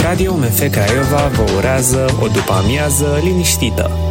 Radio MF Craiova vă urează o după-amiază liniștită.